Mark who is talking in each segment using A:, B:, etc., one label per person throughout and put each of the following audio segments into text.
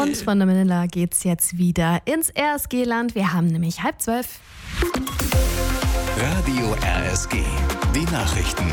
A: Und von der Manila geht's jetzt wieder ins RSG-Land. Wir haben nämlich 11:30.
B: Radio RSG, die Nachrichten.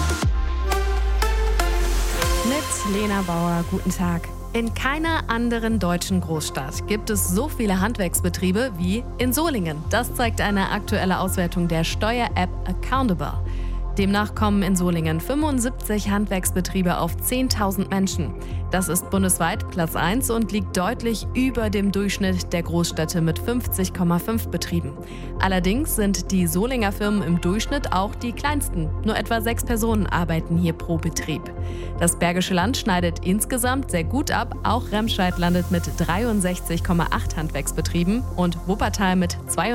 A: Mit Lena Bauer, guten Tag. In keiner anderen deutschen Großstadt gibt es so viele Handwerksbetriebe wie in Solingen. Das zeigt eine aktuelle Auswertung der Steuer-App Accountable. Demnach kommen in Solingen 75 Handwerksbetriebe auf 10.000 Menschen. Das ist bundesweit Platz 1 und liegt deutlich über dem Durchschnitt der Großstädte mit 50,5 Betrieben. Allerdings sind die Solinger Firmen im Durchschnitt auch die kleinsten. Nur etwa 6 Personen arbeiten hier pro Betrieb. Das Bergische Land schneidet insgesamt sehr gut ab. Auch Remscheid landet mit 63,8 Handwerksbetrieben und Wuppertal mit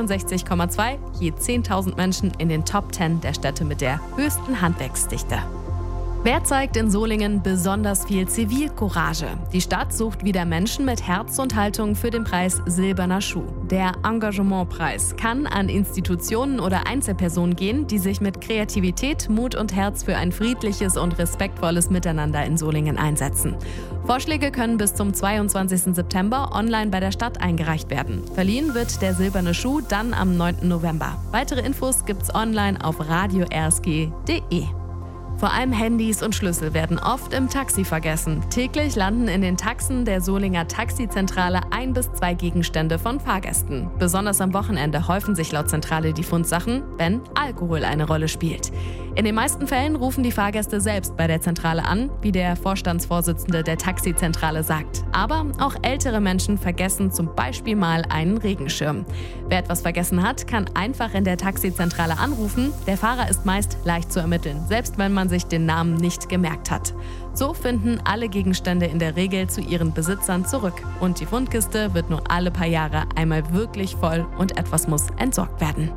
A: 62,2, je 10.000 Menschen in den Top 10 der Städte mit der höchsten Handwerksdichte. Wer zeigt in Solingen besonders viel Zivilcourage? Die Stadt sucht wieder Menschen mit Herz und Haltung für den Preis Silberner Schuh. Der Engagementpreis kann an Institutionen oder Einzelpersonen gehen, die sich mit Kreativität, Mut und Herz für ein friedliches und respektvolles Miteinander in Solingen einsetzen. Vorschläge können bis zum 22. September online bei der Stadt eingereicht werden. Verliehen wird der Silberne Schuh dann am 9. November. Weitere Infos gibt's online auf radiorsg.de. Vor allem Handys und Schlüssel werden oft im Taxi vergessen. Täglich landen in den Taxen der Solinger Taxizentrale 1 bis 2 Gegenstände von Fahrgästen. Besonders am Wochenende häufen sich laut Zentrale die Fundsachen, wenn Alkohol eine Rolle spielt. In den meisten Fällen rufen die Fahrgäste selbst bei der Zentrale an, wie der Vorstandsvorsitzende der Taxizentrale sagt. Aber auch ältere Menschen vergessen zum Beispiel mal einen Regenschirm. Wer etwas vergessen hat, kann einfach in der Taxizentrale anrufen. Der Fahrer ist meist leicht zu ermitteln, selbst wenn man sich den Namen nicht gemerkt hat. So finden alle Gegenstände in der Regel zu ihren Besitzern zurück. Und die Fundkiste wird nur alle paar Jahre einmal wirklich voll und etwas muss entsorgt werden.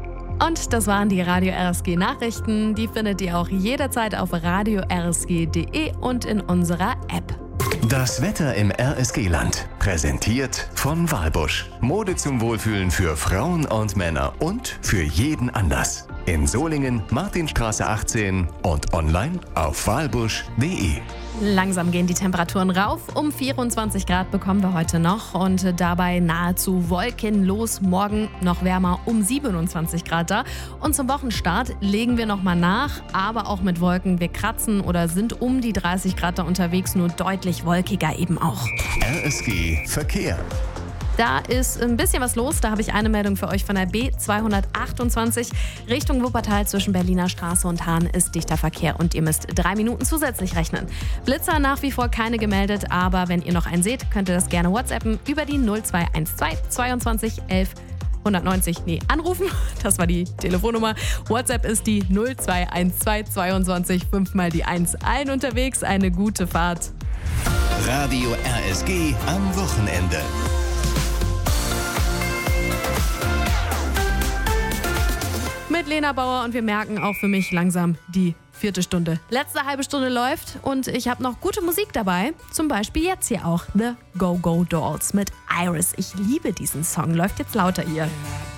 A: Und das waren die Radio RSG Nachrichten. Die findet ihr auch jederzeit auf radiorsg.de und in unserer App.
B: Das Wetter im RSG-Land. Präsentiert von Walbusch. Mode zum Wohlfühlen für Frauen und Männer und für jeden Anlass. In Solingen, Martinstraße 18 und online auf walbusch.de.
A: Langsam gehen die Temperaturen rauf. Um 24 Grad bekommen wir heute noch und dabei nahezu wolkenlos. Morgen noch wärmer, um 27 Grad da. Und zum Wochenstart legen wir nochmal nach, aber auch mit Wolken. Wir kratzen oder sind um die 30 Grad da unterwegs, nur deutlich wolkiger eben auch.
B: RSG Verkehr.
A: Da ist ein bisschen was los. Da habe ich eine Meldung für euch von der B228. Richtung Wuppertal zwischen Berliner Straße und Hahn ist dichter Verkehr und ihr müsst 3 Minuten zusätzlich rechnen. Blitzer nach wie vor keine gemeldet, aber wenn ihr noch einen seht, könnt ihr das gerne WhatsAppen über die 0212 22 11 190 anrufen. Das war die Telefonnummer. WhatsApp ist die 0212 22 5 mal die 1. Allen unterwegs eine gute Fahrt.
B: Radio RSG am Wochenende.
A: Mit Lena Bauer und wir merken auch für mich langsam die 4. Stunde. Letzte halbe Stunde läuft und ich habe noch gute Musik dabei. Zum Beispiel jetzt hier auch The Go-Go Dolls mit Iris. Ich liebe diesen Song. Läuft jetzt lauter hier.